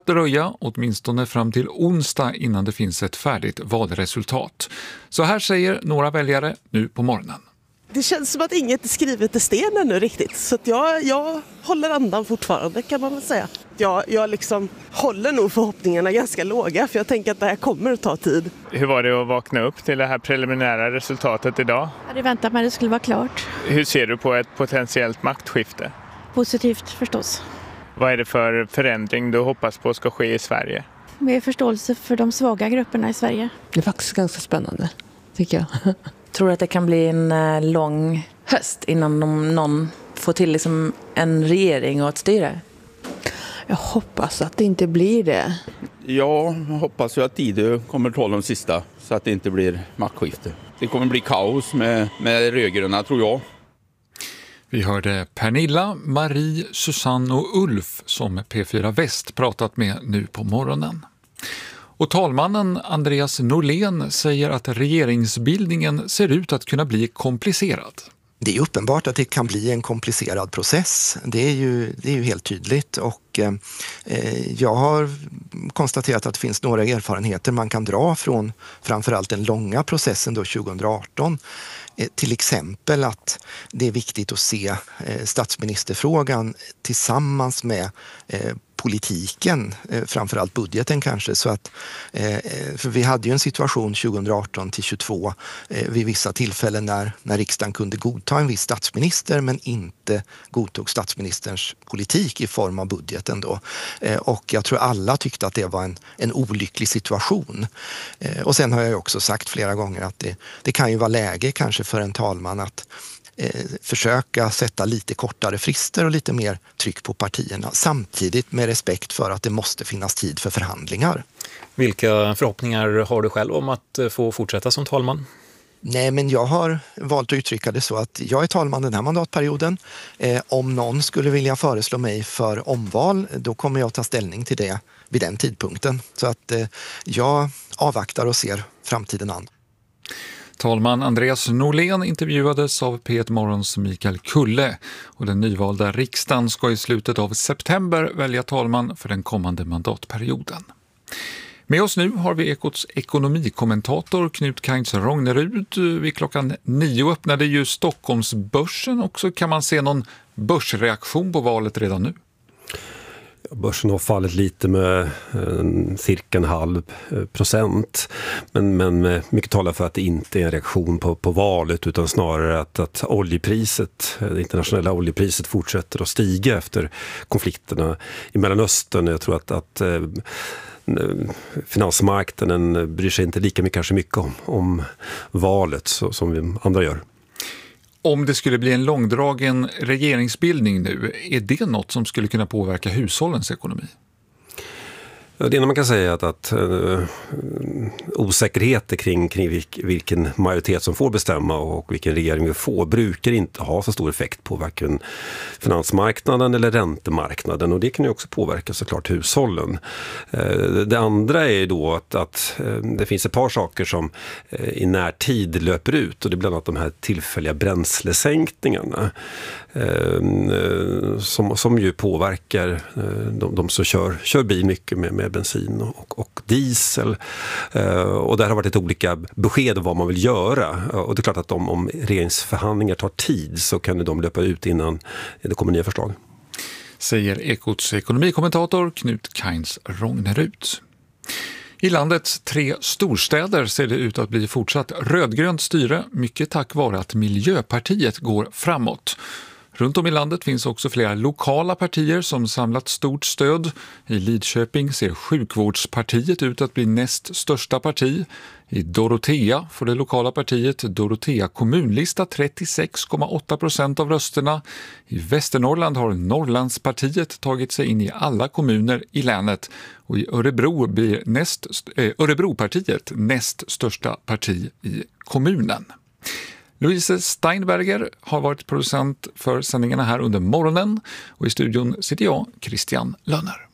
dröja åtminstone fram till onsdag innan det finns ett färdigt valresultat. Så här säger några väljare nu på morgonen. Det känns som att inget är skrivet i sten ännu riktigt. Så att jag håller andan fortfarande, kan man väl säga. Jag liksom håller nog förhoppningarna ganska låga, för jag tänker att det här kommer att ta tid. Hur var det att vakna upp till det här preliminära resultatet idag? Jag hade väntat mig att det skulle vara klart. Hur ser du på ett potentiellt maktskifte? Positivt förstås. Vad är det för förändring du hoppas på ska ske i Sverige? Med förståelse för de svaga grupperna i Sverige. Det är faktiskt ganska spännande, tycker jag. Tror att det kan bli en lång höst innan någon får till liksom en regering och ett styre? Jag hoppas att det inte blir det. Jag hoppas ju att Tidö kommer att hålla de sista så att det inte blir maktskifte. Det kommer bli kaos med rödgröna, tror jag. Vi hörde Pernilla, Marie, Susanne och Ulf som P4 Väst pratat med nu på morgonen. Och talmannen Andreas Norlén säger att regeringsbildningen ser ut att kunna bli komplicerad. Det är uppenbart att det kan bli en komplicerad process. Det är ju helt tydligt, och jag har konstaterat att det finns några erfarenheter man kan dra från framförallt den långa processen då 2018. Till exempel att det är viktigt att se statsministerfrågan tillsammans med politiken, framförallt budgeten kanske, så att för vi hade ju en situation 2018 till 2022 vid vissa tillfällen när riksdagen kunde godta en viss statsminister men inte godtog statsministerns politik i form av budgeten då, och jag tror alla tyckte att det var en olycklig situation. Och sen har jag också sagt flera gånger att det kan ju vara läge kanske för en talman att försöka sätta lite kortare frister och lite mer tryck på partierna, samtidigt med respekt för att det måste finnas tid för förhandlingar. Vilka förhoppningar har du själv om att få fortsätta som talman? Nej, men jag har valt att uttrycka det så att jag är talman den här mandatperioden. Om någon skulle vilja föreslå mig för omval, då kommer jag att ta ställning till det vid den tidpunkten. Så att jag avvaktar och ser framtiden an. Talman Andreas Norlén intervjuades av P1 Morgons Mikael Kulle, och den nyvalda riksdagen ska i slutet av september välja talman för den kommande mandatperioden. Med oss nu har vi Ekots ekonomikommentator Knut Kainz Rognerud. Vid klockan 9 öppnade ju Stockholmsbörsen också. Kan man se någon börsreaktion på valet redan nu? Börsen har fallit lite med cirka 0,5%. Men mycket talar för att det inte är en reaktion på valet, utan snarare att oljepriset, det internationella oljepriset fortsätter att stiga efter konflikterna i Mellanöstern. Jag tror att finansmarknaden bryr sig inte lika mycket, kanske mycket om valet som vi andra gör. Om det skulle bli en långdragen regeringsbildning nu, är det något som skulle kunna påverka hushållens ekonomi? Det ena man kan säga är att osäkerheter kring vilken majoritet som får bestämma och vilken regering vi får brukar inte ha så stor effekt på varken finansmarknaden eller räntemarknaden, och det kan ju också påverka såklart hushållen. Det andra är då att det finns ett par saker som i närtid löper ut, och det är bland annat de här tillfälliga bränslesänkningarna som ju påverkar de som kör bil mycket med bensin och diesel, och där har varit ett olika besked om vad man vill göra, och det är klart att om regeringsförhandlingar tar tid så kan de löpa ut innan det kommer nya förslag. Säger Ekots ekonomikommentator Knut Kainz Rognerud. I landets 3 storstäder ser det ut att bli fortsatt rödgrönt styre, mycket tack vare att Miljöpartiet går framåt. Runt om i landet finns också flera lokala partier som samlat stort stöd. I Lidköping ser Sjukvårdspartiet ut att bli näst största parti. I Dorotea får det lokala partiet Dorotea kommunlista 36,8% av rösterna. I Västernorrland har Norrlandspartiet tagit sig in i alla kommuner i länet. Och i Örebro blir Örebropartiet näst största parti i kommunen. Louise Steinberger har varit producent för sändningarna här under morgonen, och i studion sitter jag, Christian Lönner.